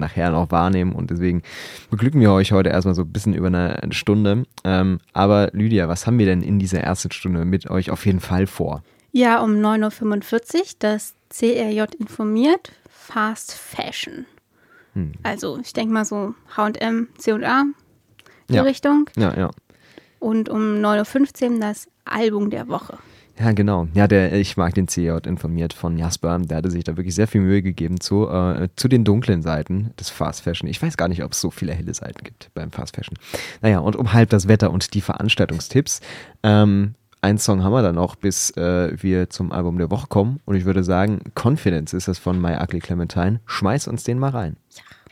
nachher noch wahrnehmen und deswegen beglücken wir euch heute erstmal so ein bisschen über eine Stunde. Aber Lydia, was haben wir denn in dieser ersten Stunde mit euch auf jeden Fall vor? Ja, um 9.45 Uhr das CRJ informiert, Fast Fashion. Also ich denke mal so H&M, C&A, die Richtung. Ja. Und um 9.15 Uhr das Album der Woche. Ja, genau. Ja, ich mag den CJ informiert von Jasper. Der hatte sich da wirklich sehr viel Mühe gegeben zu den dunklen Seiten des Fast Fashion. Ich weiß gar nicht, ob es so viele helle Seiten gibt beim Fast Fashion. Naja, und um halb das Wetter und die Veranstaltungstipps. Einen Song haben wir dann noch, bis wir zum Album der Woche kommen. Und ich würde sagen, Confidence ist das von My Ugly Clementine. Schmeiß uns den mal rein. Ja.